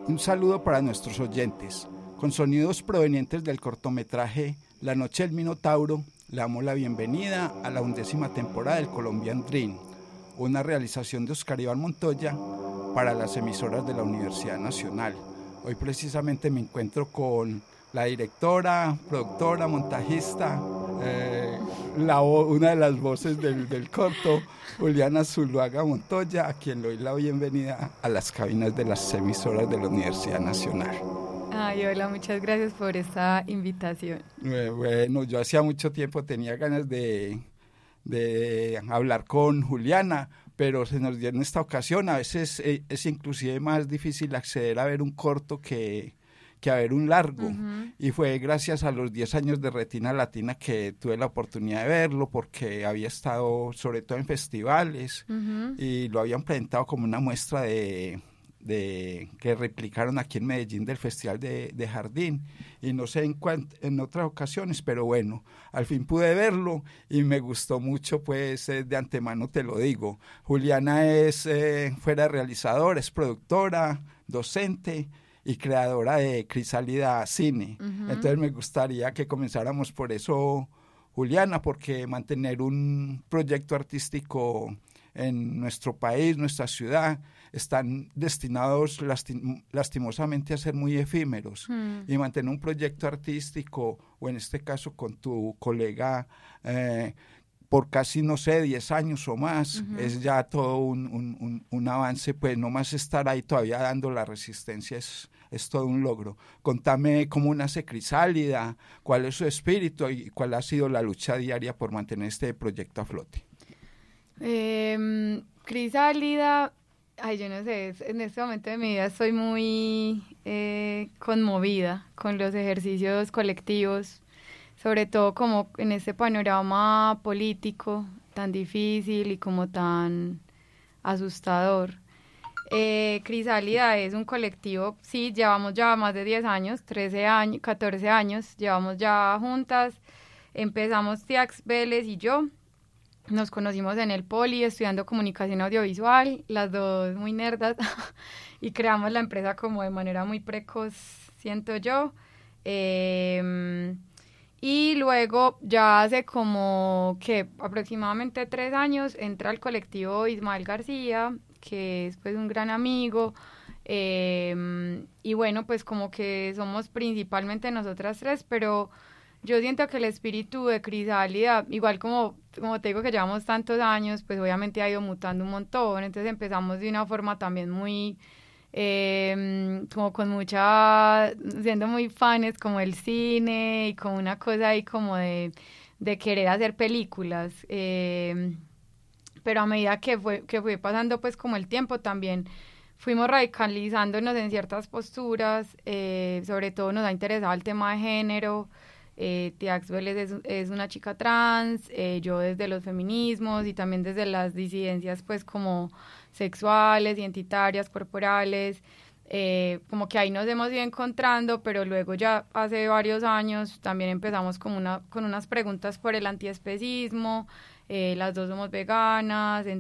Un saludo para nuestros oyentes. Con sonidos provenientes del cortometraje La Noche del Minotauro, le damos la bienvenida a la 11ª temporada del Colombian Dream, una realización de Oscar Iván Montoya para las emisoras de la Universidad Nacional. Hoy precisamente me encuentro con la directora, productora, montajista, una de las voces del corto, Juliana Zuluaga Montoya, a quien le doy la bienvenida a las cabinas de las emisoras de la Universidad Nacional. Ay, hola, muchas gracias por esta invitación. Bueno, yo hacía mucho tiempo tenía ganas de hablar con Juliana, pero se nos dio en esta ocasión. A veces es inclusive más difícil acceder a ver un corto que a ver un largo, y fue gracias a los 10 años de Retina Latina que tuve la oportunidad de verlo, porque había estado sobre todo en festivales y lo habían presentado como una muestra de que replicaron aquí en Medellín del Festival de Jardín, y no sé en otras ocasiones, pero bueno, al fin pude verlo y me gustó mucho, pues de antemano te lo digo. Juliana es fuera realizadora, es productora, docente y creadora de Crisálida Cine. Entonces me gustaría que comenzáramos por eso, Juliana, porque mantener un proyecto artístico en nuestro país, nuestra ciudad, están destinados lastimosamente a ser muy efímeros, y mantener un proyecto artístico, o en este caso con tu colega, por casi, no sé, 10 años o más, es ya todo un avance. Pues no más estar ahí todavía dando la resistencia es todo un logro. Contame cómo nace Crisálida, cuál es su espíritu y cuál ha sido la lucha diaria por mantener este proyecto a flote. Crisálida, yo no sé, en este momento de mi vida estoy muy conmovida con los ejercicios colectivos, sobre todo como en este panorama político tan difícil y como tan asustador. Crisálida es un colectivo, sí, llevamos ya más de 10 años, 13 años, 14 años, llevamos ya juntas. Empezamos Tiax Vélez y yo, nos conocimos en el Poli estudiando comunicación audiovisual, las dos muy nerdas, y creamos la empresa como de manera muy precoz, siento yo. Y luego ya hace como que aproximadamente 3 años entra al colectivo Ismael García, que es pues un gran amigo, y bueno, pues como que somos principalmente nosotras tres, pero yo siento que el espíritu de Crisálida, igual como te digo que llevamos tantos años, pues obviamente ha ido mutando un montón. Entonces empezamos de una forma también muy, como con mucha, siendo muy fans como el cine y con una cosa ahí como de querer hacer películas. Pero a medida que fue pasando pues como el tiempo, también fuimos radicalizándonos en ciertas posturas, sobre todo nos ha interesado el tema de género. Tiax Vélez es una chica trans, yo desde los feminismos y también desde las disidencias pues como sexuales, identitarias, corporales, como que ahí nos hemos ido encontrando, pero luego ya hace varios años también empezamos con unas preguntas por el antiespecismo. Las dos somos veganas,